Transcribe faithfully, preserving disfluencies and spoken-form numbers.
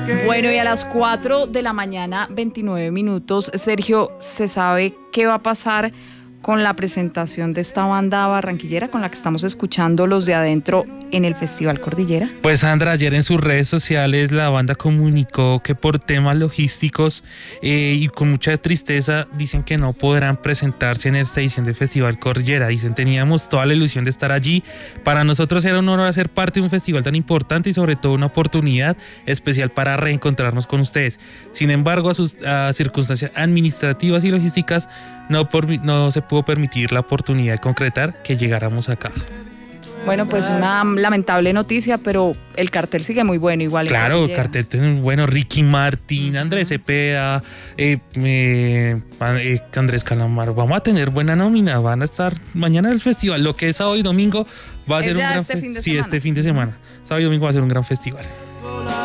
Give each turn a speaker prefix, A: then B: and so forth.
A: Bueno, y a las cuatro de la mañana, veintinueve minutos, Sergio, ¿se sabe qué va a pasar con la presentación de esta banda barranquillera con la que estamos escuchando Los de Adentro en el Festival Cordillera?
B: Pues Sandra, ayer en sus redes sociales la banda comunicó que por temas logísticos eh, y con mucha tristeza dicen que no podrán presentarse en esta edición del Festival Cordillera. Dicen, teníamos toda la ilusión de estar allí. Para nosotros era un honor ser parte de un festival tan importante y sobre todo una oportunidad especial para reencontrarnos con ustedes. Sin embargo, a sus a circunstancias administrativas y logísticas no, por, no se pudo permitir la oportunidad de concretar que llegáramos acá.
A: Bueno, pues una lamentable noticia, pero el cartel sigue muy bueno igual.
B: Claro, el cartel es bueno. Ricky Martin, Andrés Cepeda, eh, eh, eh, Andrés Calamaro. Vamos a tener buena nómina, van a estar mañana en el festival. Lo que es sábado y domingo va a ser un gran
A: este fin de
B: sí,
A: semana.
B: este fin de semana. Sábado y domingo va a ser un gran festival.